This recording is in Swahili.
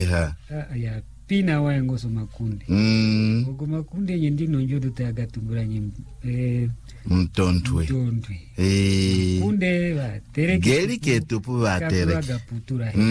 ya pina wango so makundi ugo makundi nyendi nonjo tutagatumbura mtontwe kunde ba tereke geri ketupu ba tereke